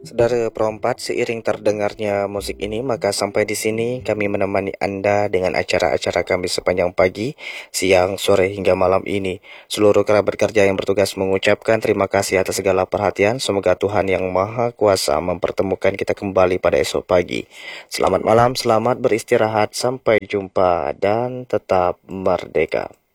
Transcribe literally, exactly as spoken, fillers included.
Saudara perempat, seiring terdengarnya musik ini, maka sampai di sini kami menemani Anda dengan acara-acara kami sepanjang pagi, siang, sore hingga malam ini. Seluruh kerabat kerja yang bertugas mengucapkan terima kasih atas segala perhatian. Semoga Tuhan yang Maha Kuasa mempertemukan kita kembali pada esok pagi. Selamat malam, selamat beristirahat, sampai jumpa dan tetap merdeka.